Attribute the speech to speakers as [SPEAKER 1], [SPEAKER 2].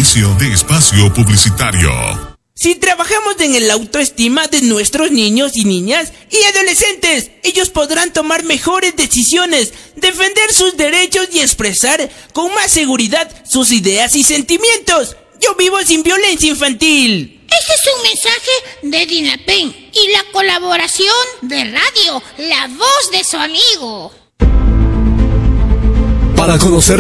[SPEAKER 1] Inicio de espacio publicitario.
[SPEAKER 2] Si trabajamos en el autoestima de nuestros niños y niñas y adolescentes, ellos podrán tomar mejores decisiones, defender sus derechos y expresar con más seguridad sus ideas y sentimientos. Yo vivo sin violencia infantil.
[SPEAKER 3] Este es un mensaje de Dinapen y la colaboración de radio La Voz de su Amigo.
[SPEAKER 4] Para conocer